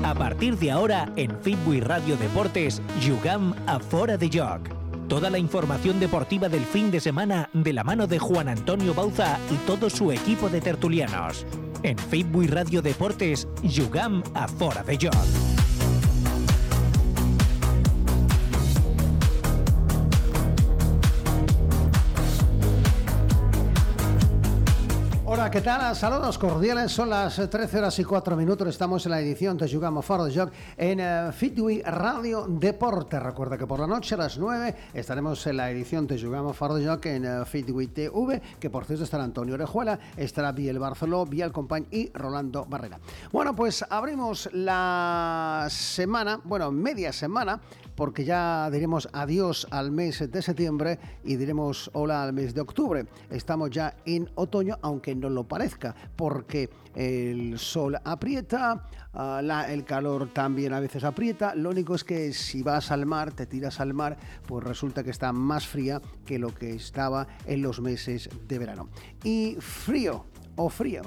A partir de ahora, en Fitbui Radio Deportes, jugam a Fora de Joc. Toda la información deportiva del fin de semana de la mano de Juan Antonio Bauza y todo su equipo de tertulianos. En Fitbui Radio Deportes, jugam a Fora de Joc. Hola, ¿qué tal? Saludos cordiales, son las 13 horas y 4 minutos, estamos en la edición de Jugamos Fora de Joc en Fitbui Radio Deporte. Recuerda que por la noche a las 9 estaremos en la edición de Jugamos Fora de Joc en Fitbui TV, que por cierto estará Antonio Orejuela, estará Biel Barceló, Biel Company y Rolando Barrera. Bueno, pues abrimos la semana, media semana, porque ya diremos adiós al mes de septiembre y diremos hola al mes de octubre. Estamos ya en otoño, aunque no lo parezca, porque el sol aprieta, el calor también a veces aprieta. Lo único es que si vas al mar, te tiras al mar, pues resulta que está más fría que lo que estaba en los meses de verano. Y frío, o fría,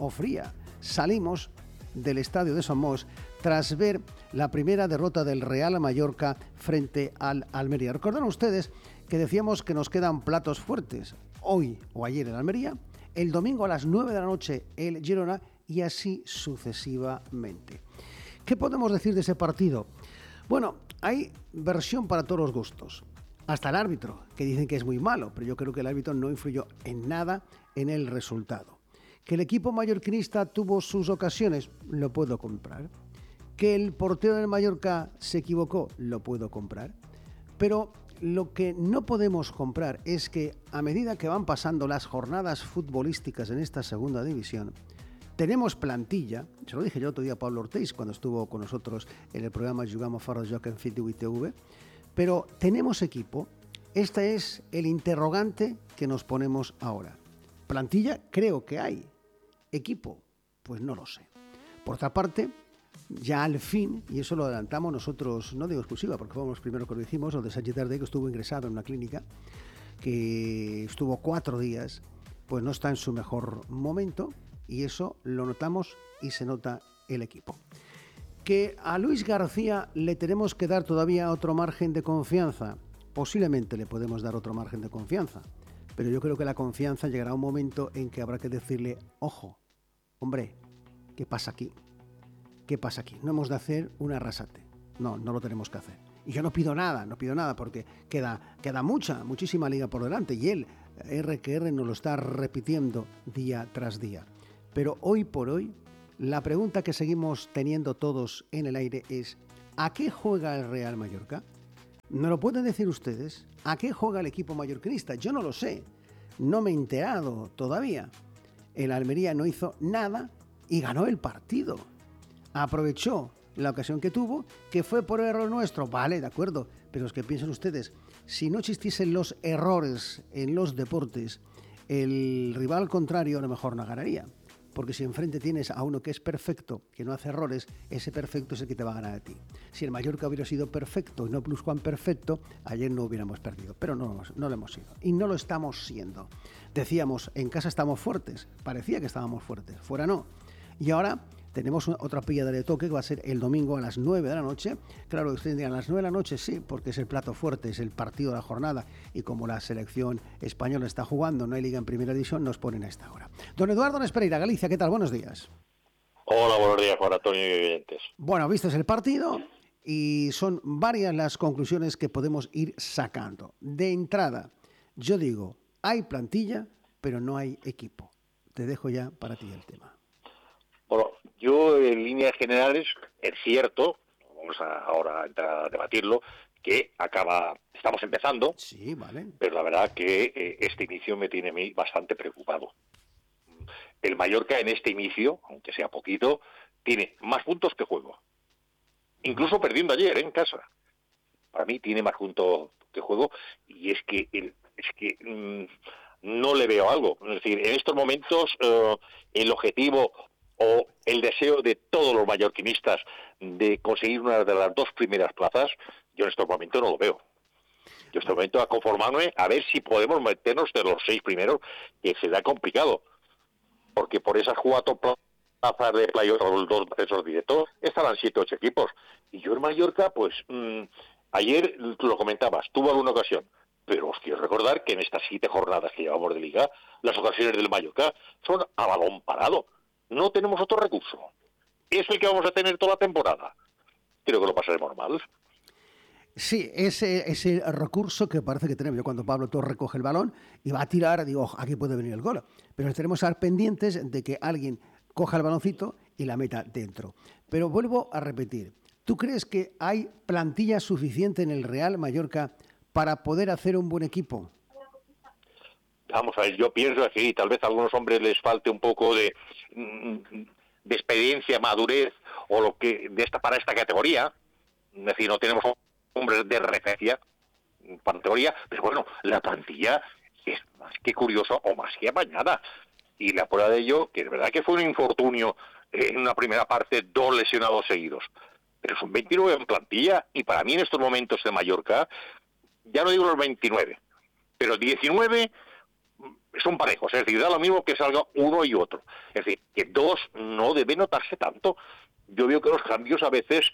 salimos del estadio de Somos tras ver la primera derrota del Real Mallorca frente al Almería. Recordarán ustedes que decíamos que nos quedan platos fuertes hoy o ayer en Almería, el domingo a las 9 de la noche el Girona y así sucesivamente. ¿Qué podemos decir de ese partido? Bueno, hay versión para todos los gustos. Hasta el árbitro, que dicen que es muy malo, pero yo creo que el árbitro no influyó en nada en el resultado. Que el equipo mallorquinista tuvo sus ocasiones, lo puedo comprar. Que el portero del Mallorca se equivocó, lo puedo comprar. Pero lo que no podemos comprar es que a medida que van pasando las jornadas futbolísticas en esta segunda división, tenemos plantilla, se lo dije yo otro día a Pablo Ortiz cuando estuvo con nosotros en el programa Jugamos Fora de Joc en Fitbui TV, pero tenemos equipo. Este es el interrogante que nos ponemos ahora. Plantilla creo que hay. Equipo, pues no lo sé. Por otra parte, ya al fin, y eso lo adelantamos nosotros, no digo exclusiva, porque fuimos los primeros que lo dijimos, lo de Sánchez Tarde, que estuvo ingresado en una clínica, que estuvo 4 días, pues no está en su mejor momento, y eso lo notamos y se nota el equipo. Que a Luis García le tenemos que dar todavía otro margen de confianza, posiblemente le podemos dar otro margen de confianza, pero yo creo que la confianza llegará a un momento en que habrá que decirle, ojo, hombre, ¿qué pasa aquí? ¿Qué pasa aquí? No hemos de hacer un arrasate. No lo tenemos que hacer. Y yo no pido nada, porque queda muchísima liga por delante y él, R nos lo está repitiendo día tras día. Pero hoy por hoy, la pregunta que seguimos teniendo todos en el aire es, ¿a qué juega el Real Mallorca? ¿No lo pueden decir ustedes? ¿A qué juega el equipo mallorquinista? Yo no lo sé. No me he enterado todavía. El Almería no hizo nada y ganó el partido. Aprovechó la ocasión que tuvo, que fue por error nuestro. Vale, de acuerdo. Pero es que piensen ustedes, si no existiesen los errores en los deportes, el rival contrario a lo mejor no ganaría. Porque si enfrente tienes a uno que es perfecto, que no hace errores, ese perfecto es el que te va a ganar a ti. Si el Mallorca hubiera sido perfecto y no pluscuamperfecto, ayer no hubiéramos perdido. Pero no lo hemos sido. Y no lo estamos siendo. Decíamos, en casa estamos fuertes. Parecía que estábamos fuertes. Fuera no. Y ahora tenemos otra pilla de toque que va a ser el domingo a las 9 de la noche. Claro, ustedes dirán, a las 9 de la noche sí, porque es el plato fuerte, es el partido de la jornada. Y como la selección española está jugando, no hay liga en primera división, nos ponen a esta hora. Don Eduardo Nespereira, Galicia, ¿qué tal? Buenos días. Hola, buenos días, Juan Antonio y oyentes. Bueno, vistes el partido y son varias las conclusiones que podemos ir sacando. De entrada, yo digo, hay plantilla, pero no hay equipo. Te dejo ya para ti el tema. Bueno, yo en líneas generales, es cierto, vamos ahora a entrar a debatirlo, que estamos empezando, sí, vale, pero la verdad que este inicio me tiene a mí bastante preocupado. El Mallorca en este inicio, aunque sea poquito, tiene más puntos que juego. Incluso perdiendo ayer en casa. Para mí tiene más puntos que juego y es que no le veo algo. Es decir, en estos momentos el objetivo o el deseo de todos los mallorquinistas de conseguir una de las 2 primeras plazas, yo en estos momentos no lo veo. Yo en este momento a conformarme a ver si podemos meternos de los 6 primeros, que será complicado, porque por esas 4 plazas pasar de playoff a los 2 ascensos directos, estarán 7 o 8 equipos. Y yo en Mallorca, pues, ayer lo comentabas, tuvo alguna ocasión, pero os quiero recordar que en estas 7 jornadas que llevamos de liga, las ocasiones del Mallorca son a balón parado. No tenemos otro recurso. Es el que vamos a tener toda la temporada. Creo que lo pasaremos mal. Sí, ese recurso que parece que tenemos. Yo cuando Pablo Torre recoge el balón y va a tirar, digo, aquí puede venir el gol. Pero tenemos que estar pendientes de que alguien coja el baloncito y la meta dentro. Pero vuelvo a repetir, ¿tú crees que hay plantilla suficiente en el Real Mallorca para poder hacer un buen equipo? Vamos a ver, yo pienso que tal vez a algunos hombres les falte un poco de experiencia, madurez, o lo que para esta categoría. Es decir, no tenemos hombres de referencia para teoría, pero bueno, la plantilla es más que curiosa o más que apañada. Y la prueba de ello, que es verdad que fue un infortunio en una primera parte, 2 lesionados seguidos, pero son 29 en plantilla, y para mí en estos momentos de Mallorca, ya no digo los 29, pero 19 son parejos, es decir, da lo mismo que salga uno y otro. Es decir, que 2 no debe notarse tanto. Yo veo que los cambios a veces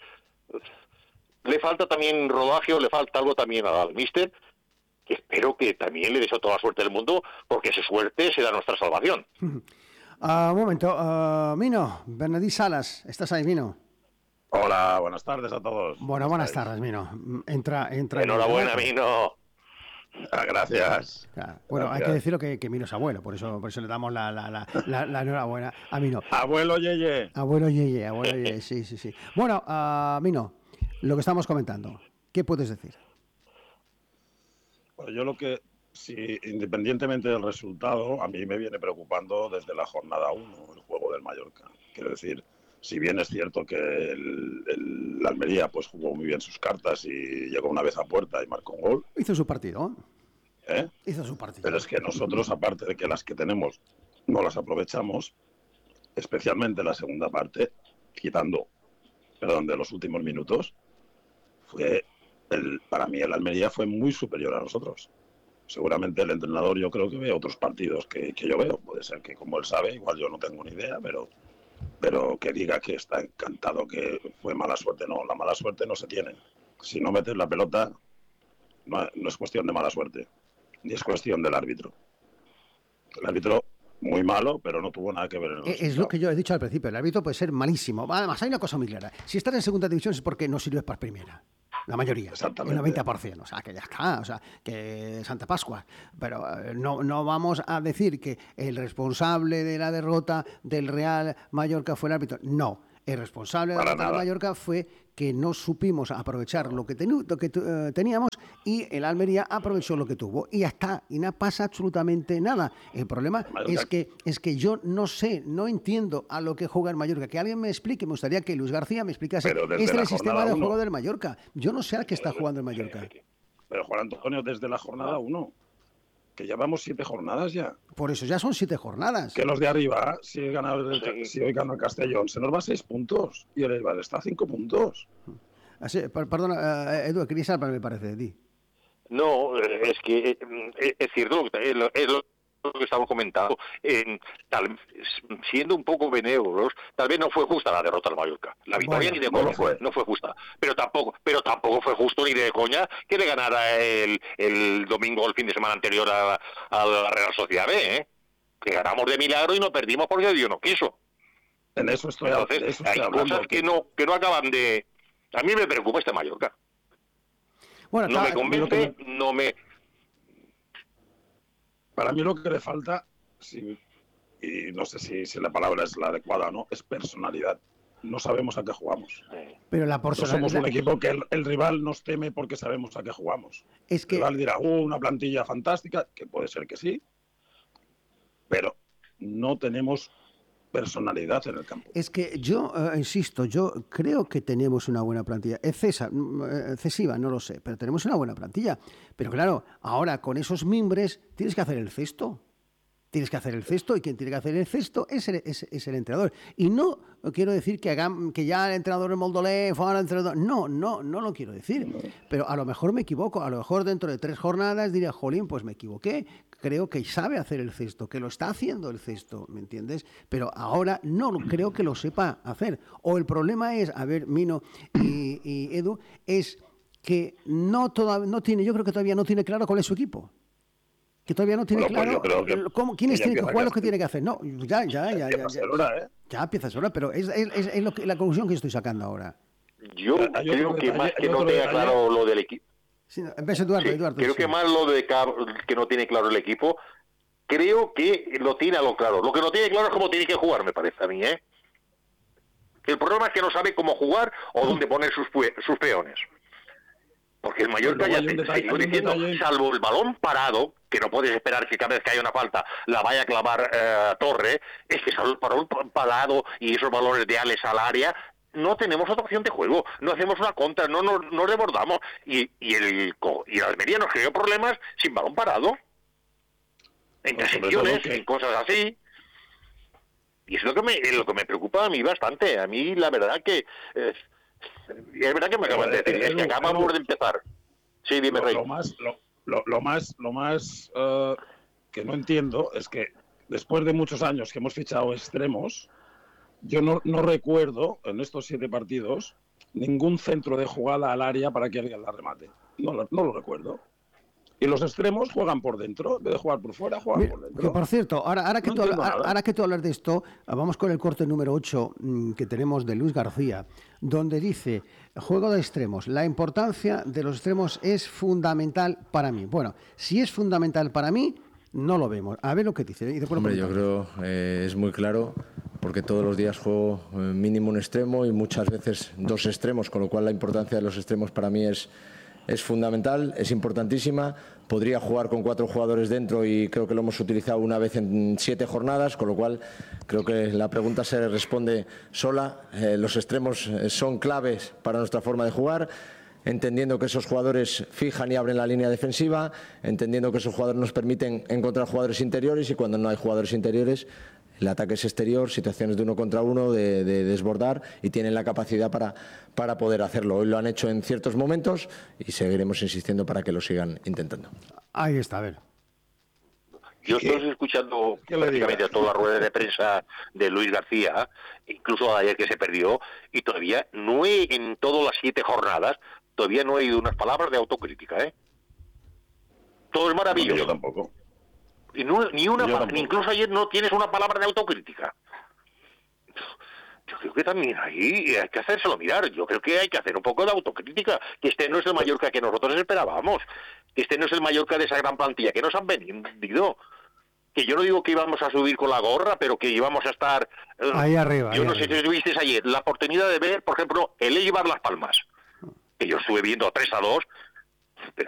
le falta también rodaje, o le falta algo también al míster, que espero que también le deseo toda la suerte del mundo, porque esa suerte será nuestra salvación. Un momento, Mino, Bernadí Salas, ¿estás ahí, Mino? Hola, buenas tardes a todos. Bueno, buenas tardes, Mino. Entra. Enhorabuena, Mino. Gracias. Bueno, Gracias. hay que decirlo que Mino es abuelo, por eso le damos la enhorabuena a Mino. Abuelo Yeye. Abuelo Yeye, sí. Bueno, Mino, lo que estamos comentando, ¿qué puedes decir? Bueno, yo independientemente del resultado, a mí me viene preocupando desde la jornada 1 el juego del Mallorca. Quiero decir, si bien es cierto que el Almería pues jugó muy bien sus cartas y llegó una vez a puerta y marcó un gol. Hizo su partido. Hizo su partido. Pero es que nosotros, aparte de que las que tenemos no las aprovechamos, especialmente la segunda parte, de los últimos minutos, para mí el Almería fue muy superior a nosotros. Seguramente el entrenador, yo creo que ve otros partidos que yo veo. Puede ser que, como él sabe, igual yo no tengo ni idea, pero que diga que está encantado, que fue mala suerte. No, la mala suerte no se tiene. Si no metes la pelota, no es cuestión de mala suerte, ni es cuestión del árbitro. El árbitro, muy malo, pero no tuvo nada que ver en el resultado. Es lo que yo he dicho al principio, el árbitro puede ser malísimo. Además, hay una cosa muy clara. Si estás en segunda división es porque no sirves para primera. La mayoría, el 90%, o sea, que ya está, o sea, que Santa Pascua. Pero no vamos a decir que el responsable de la derrota del Real Mallorca fue el árbitro. No, el responsable de la derrota del Mallorca fue que no supimos aprovechar lo que teníamos, y el Almería aprovechó lo que tuvo. Y ya está, y no pasa absolutamente nada. El problema es que yo no sé, no entiendo a lo que juega el Mallorca. Que alguien me explique, me gustaría que Luis García me explicase. Este es el sistema de juego del Mallorca. Yo no sé a qué está jugando el Mallorca. Pero Juan Antonio, desde la jornada 1, que llevamos 7 jornadas ya. Por eso ya son 7 jornadas. Que los de arriba, si hoy gana el Castellón, se nos va 6 puntos. Y el Eibar está a 5 puntos. Perdona, Edu, quería saber, me parece, de ti. No, es que es cierto, es lo que estamos comentando. Siendo un poco benévolos, tal vez no fue justa la derrota del Mallorca. La victoria ni de coña no fue justa. Pero tampoco fue justo ni de coña que le ganara el domingo, el fin de semana anterior a la Real Sociedad B, que ganamos de milagro y no perdimos porque Dios no quiso. En eso estoy Entonces, hay cosas que no acaban de... A mí me preocupa este Mallorca. Bueno, no me convence, Para mí lo que le falta, y no sé si la palabra es la adecuada o no, es personalidad. No sabemos a qué jugamos. Pero la personalidad... Somos un equipo que el rival nos teme porque sabemos a qué jugamos. Es que... El rival dirá, una plantilla fantástica, que puede ser que sí, pero no tenemos personalidad en el campo. Es que yo, insisto, yo creo que tenemos una buena plantilla. Excesiva, no lo sé, pero tenemos una buena plantilla. Pero claro, ahora con esos mimbres tienes que hacer el cesto. Tienes que hacer el cesto, y quien tiene que hacer el cesto es el entrenador. Y no quiero decir que ya el entrenador es Moldolé, fuera el entrenador. No lo quiero decir. Pero a lo mejor me equivoco. A lo mejor dentro de 3 jornadas diría, jolín, pues me equivoqué. creo que sabe hacer el cesto, que lo está haciendo el cesto, ¿me entiendes? Pero ahora no creo que lo sepa hacer. O el problema es, a ver, Mino y Edu, es que no tiene, yo creo que todavía no tiene claro cuál es su equipo. Que todavía no tiene claro quiénes tienen que jugar, lo que tiene que hacer. No, ya empieza a ser hora, pero es la conclusión que estoy sacando ahora. Yo creo que más que no tenga claro lo del equipo. Sí, Eduardo. Creo que más lo de que no tiene claro el equipo, creo que lo tiene a lo claro. Lo que no tiene claro es cómo tiene que jugar, me parece a mí, ¿eh? El problema es que no sabe cómo jugar o dónde poner sus peones. Porque el Mallorca ya te sigo diciendo, salvo el balón parado, que no puedes esperar que cada vez que haya una falta la vaya a clavar Torre, es que salvo el balón parado y esos balones de Alex al área, no tenemos otra opción de juego, no hacemos una contra, no desbordamos. Y el Almería nos creó problemas sin balón parado, en transiciones, en cosas así. Y es lo que me preocupa a mí bastante. A mí la verdad que... es verdad que me acaban de decir, es que acabamos de empezar. Sí, dime, Rey. Lo más que no entiendo es que después de muchos años que hemos fichado extremos, yo no recuerdo en estos 7 partidos ningún centro de jugada al área para que alguien la remate. No lo recuerdo. Y los extremos juegan por dentro, en vez de jugar por fuera, juegan por dentro. Que por cierto, ahora que tú hablas de esto, vamos con el corte número 8 que tenemos de Luis García, donde dice, juego de extremos, la importancia de los extremos es fundamental para mí. Bueno, si es fundamental para mí, no lo vemos. A ver lo que dice. Hombre, yo creo es muy claro, porque todos los días juego mínimo un extremo y muchas veces 2 extremos, con lo cual la importancia de los extremos para mí es fundamental, es importantísima. Podría jugar con 4 jugadores dentro y creo que lo hemos utilizado una vez en 7 jornadas, con lo cual creo que la pregunta se responde sola. Los extremos son claves para nuestra forma de jugar, entendiendo que esos jugadores fijan y abren la línea defensiva, entendiendo que esos jugadores nos permiten encontrar jugadores interiores, y cuando no hay jugadores interiores, el ataque es exterior, situaciones de 1 contra 1, de desbordar, y tienen la capacidad para poder hacerlo. Hoy lo han hecho en ciertos momentos y seguiremos insistiendo para que lo sigan intentando. Ahí está, a ver. Yo estoy escuchando prácticamente toda la rueda de prensa de Luis García, incluso ayer que se perdió, y todavía en todas las 7 jornadas, todavía no he oído unas palabras de autocrítica, ¿eh? Todo es maravilloso. Yo tampoco. Y incluso ayer no tienes una palabra de autocrítica. Yo creo que también ahí hay que hacérselo mirar. Yo creo que hay que hacer un poco de autocrítica. Que este no es el Mallorca que nosotros esperábamos. Que este no es el Mallorca de esa gran plantilla que nos han vendido. Que yo no digo que íbamos a subir con la gorra, pero que íbamos a estar... ahí arriba. Yo no sé si estuviste ayer la oportunidad de ver, por ejemplo, el Eibar Las Palmas. Que yo estuve viendo 3-2